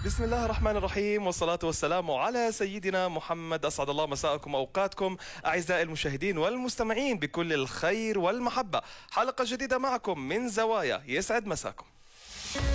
بسم الله الرحمن الرحيم، والصلاة والسلام على سيدنا محمد. أسعد الله مساءكم وأوقاتكم أعزائي المشاهدين والمستمعين بكل الخير والمحبة. حلقة جديدة معكم من زوايا، يسعد مساكم.